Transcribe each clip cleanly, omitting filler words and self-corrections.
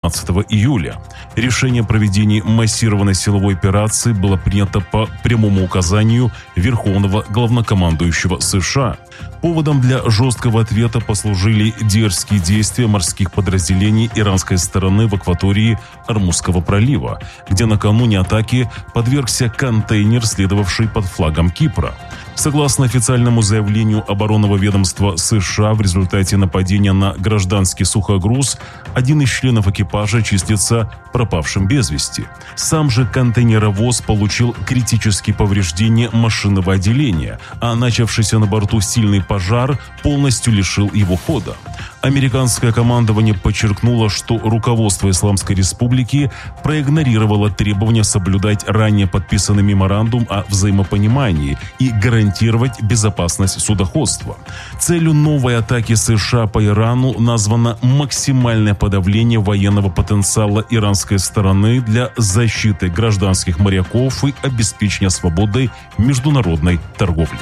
15 июля. Решение о проведении массированной силовой операции было принято по прямому указанию Верховного главнокомандующего США. Поводом для жесткого ответа послужили дерзкие действия морских подразделений иранской стороны в акватории Ормузского пролива, где накануне атаки подвергся контейнер, следовавший под флагом Кипра. Согласно официальному заявлению оборонного ведомства США, в результате нападения на гражданский сухогруз один из членов экипажа числится пропавшим без вести. Сам же контейнеровоз получил критические повреждения машинного отделения, а начавшийся на борту сильный пожар полностью лишил его хода. Американское командование подчеркнуло, что руководство Исламской Республики проигнорировало требования соблюдать ранее подписанный меморандум о взаимопонимании и гарантировать безопасность судоходства. Целью новой атаки США по Ирану названо максимальное подавление военного потенциала иранской стороны для защиты гражданских моряков и обеспечения свободы международной торговли.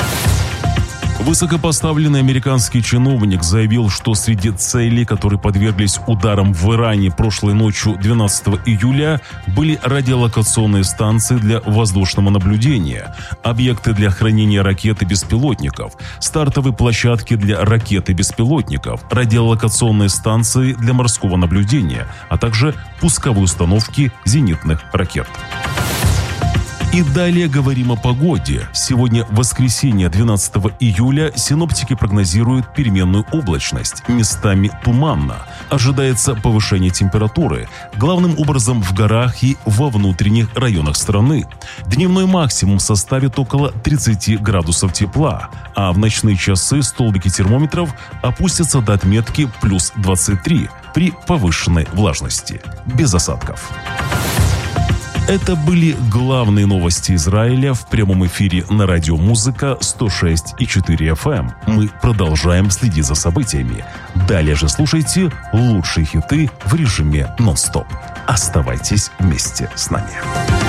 Высокопоставленный американский чиновник заявил, что среди целей, которые подверглись ударам в Иране прошлой ночью 12 июля, были радиолокационные станции для воздушного наблюдения, объекты для хранения ракет и беспилотников, стартовые площадки для ракет и беспилотников, радиолокационные станции для морского наблюдения, а также пусковые установки зенитных ракет. И далее говорим о погоде. Сегодня, воскресенье, 12 июля, синоптики прогнозируют переменную облачность, местами туманно. Ожидается повышение температуры, главным образом в горах и во внутренних районах страны. Дневной максимум составит около 30 градусов тепла, а в ночные часы столбики термометров опустятся до отметки плюс 23 при повышенной влажности, без осадков. Это были главные новости Израиля в прямом эфире на радио «Музыка» 106,4 FM. Мы продолжаем следить за событиями. Далее же слушайте лучшие хиты в режиме нон-стоп. Оставайтесь вместе с нами.